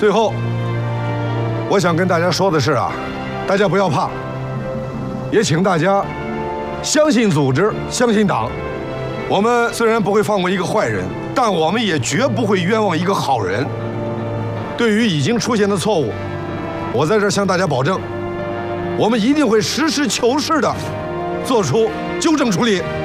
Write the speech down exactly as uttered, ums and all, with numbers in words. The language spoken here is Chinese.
最后，我想跟大家说的是啊，大家不要怕，也请大家相信组织，相信党。我们虽然不会放过一个坏人，但我们也绝不会冤枉一个好人。对于已经出现的错误，我在这儿向大家保证，我们一定会实事求是地做出纠正处理。